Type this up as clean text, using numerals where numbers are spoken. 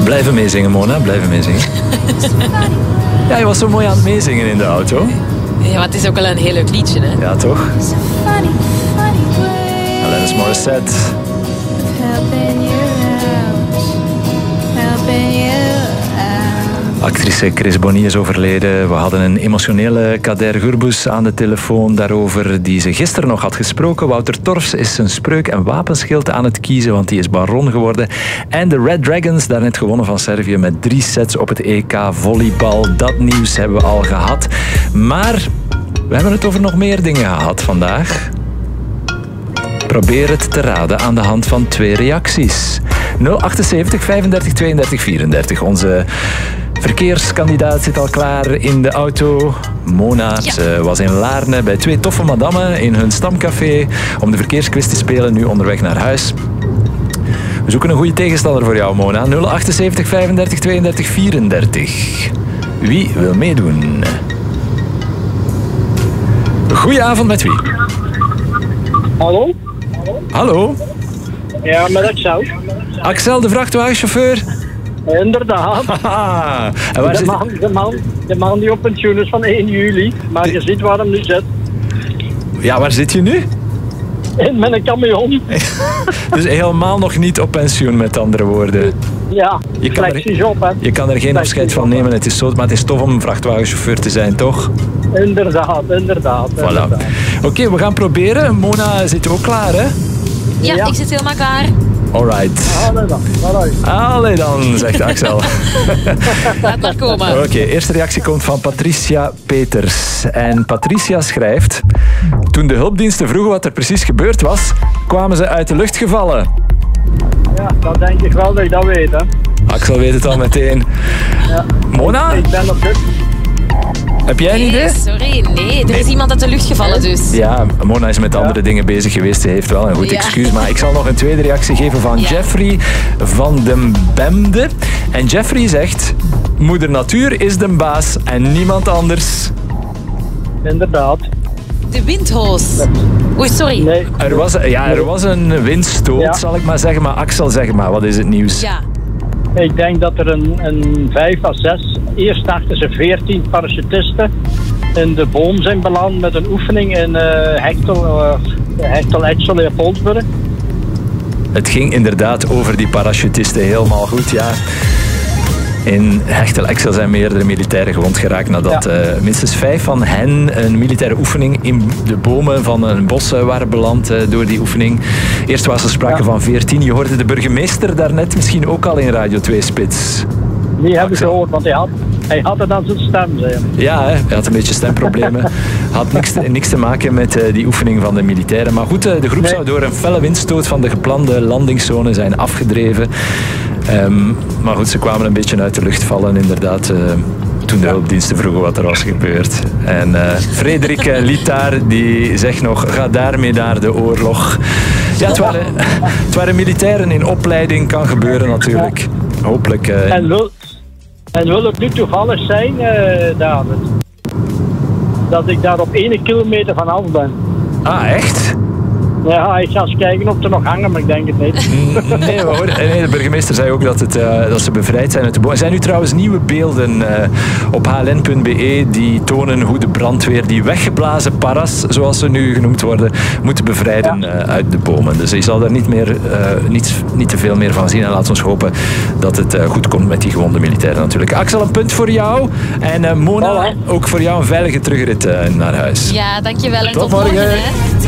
Blijven meezingen, Mona. Blijven meezingen. Ja, je was zo mooi aan het meezingen in de auto. Ja, maar het is ook wel een heel leuk liedje, hè? Ja, toch? Alanis Morissette. Actrice Chris Bonny is overleden. We hadden een emotionele Kader Gurbus aan de telefoon daarover, die ze gisteren nog had gesproken. Wouter Torfs is zijn spreuk- en wapenschild aan het kiezen, want die is baron geworden. En de Red Dragons, daarnet gewonnen van Servië met 3 sets op het EK volleybal. Dat nieuws hebben we al gehad. Maar we hebben het over nog meer dingen gehad vandaag. Probeer het te raden aan de hand van 2 reacties. 078 35 32 34. Onze verkeerskandidaat zit al klaar in de auto. Mona, ze was in Laarne bij 2 toffe madammen in hun stamcafé om de verkeersquiz te spelen, nu onderweg naar huis. We zoeken een goede tegenstander voor jou, Mona. 078 35 32 34. Wie wil meedoen? Goedenavond, met wie? Hallo? Hallo? Ja, met Axel. Axel, de vrachtwagenchauffeur? Inderdaad. En waar zit... de man die op pensioen is van 1 juli. Maar je ziet waar hem nu zit. Ja, waar zit je nu? In mijn camion. Dus helemaal nog niet op pensioen, met andere woorden. Ja, je kan er geen afscheid van nemen. Het is zo, maar het is tof om een vrachtwagenchauffeur te zijn, toch? Inderdaad. Voilà. Oké, we gaan proberen. Mona zit ook klaar, hè? Ja, ik zit helemaal klaar. Alright. Allee dan, zegt Axel. Laat maar komen. Oké, eerste reactie komt van Patricia Peters. En Patricia schrijft: toen de hulpdiensten vroegen wat er precies gebeurd was, kwamen ze uit de lucht gevallen. Ja, dat denk ik wel dat je dat weet, hè. Axel weet het al meteen. Ja. Mona? Ik ben op dit. Heb jij een idee? Sorry, nee. Er is iemand uit de lucht gevallen dus. Ja, Mona is met andere dingen bezig geweest. Ze heeft wel een goed excuus. Maar ik zal nog een tweede reactie geven van Jeffrey van den Bemde. En Jeffrey zegt: moeder natuur is de baas en niemand anders. Inderdaad. De windhoos. Oei, sorry. Nee. Er was een windstoot, zal ik maar zeggen. Maar Axel, zeg maar, wat is het nieuws? Ja. Ik denk dat er een 5 à 6... Eerst dachten ze 14 parachutisten in de boom zijn beland met een oefening in Hechtel-Exel Leopoldsburg. Het ging inderdaad over die parachutisten, helemaal goed, ja. In Hechtel-Exel zijn meerdere militairen gewond geraakt nadat minstens 5 van hen een militaire oefening in de bomen van een bos waren beland door die oefening. Eerst was er sprake van 14. Je hoorde de burgemeester daarnet misschien ook al in Radio 2 Spits. Die heb ik gehoord, want hij had het aan zijn stem, zei hij. Ja, hij had een beetje stemproblemen. Had niks te maken met die oefening van de militairen. Maar goed, de groep zou door een felle windstoot van de geplande landingszone zijn afgedreven. Maar goed, ze kwamen een beetje uit de lucht vallen, inderdaad, toen de hulpdiensten vroegen wat er was gebeurd. En Frederik Litaar, die zegt nog: ga daarmee naar de oorlog. Ja, het waren militairen in opleiding, kan gebeuren natuurlijk. Hopelijk. En wil het nu toevallig zijn, David, dat ik daar op 1 kilometer vanaf ben? Ah, echt? Ja, ik ga eens kijken of ze nog hangen, maar ik denk het niet. Nee, hoor. Nee, de burgemeester zei ook dat ze bevrijd zijn uit de boom. Er zijn nu trouwens nieuwe beelden op hln.be die tonen hoe de brandweer die weggeblazen paras, zoals ze nu genoemd worden, moet bevrijden uit de bomen. Dus je zal daar niet te veel meer van zien. En laten we ons hopen dat het goed komt met die gewonde militairen natuurlijk. Axel, een punt voor jou. En Mona, ook voor jou een veilige terugrit naar huis. Ja, dankjewel en Tot tot morgen. morgen. Hè.